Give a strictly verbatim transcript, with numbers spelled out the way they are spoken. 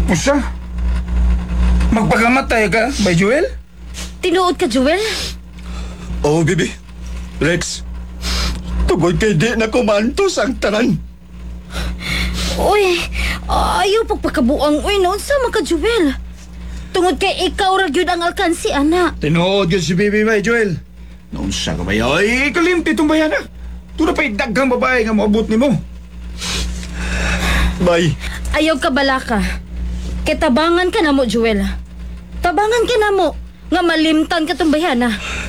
Usa? Magpagamatay ka, bay Joel? Tinuod ka, Joel? Oo, bibi. Rex, tugod kay di na kumantos ang tanan. Uy, ayaw pagpakabuang. Uy, noon sa mga Joel. Tungod kay ikaw ra gyud ang alkansi, ana. Tinuod yun si Bibi, bay Joel. Naunsa ka ba yun? Ay, kalimti itong bayana. Tuna pa'y daghang babae nga maabot ni mo. Bay, Ayaw ka balaka. Kay tabangan ka na mo, Joel. Tabangan ka na mo. Nga malimtan ka tong bayana.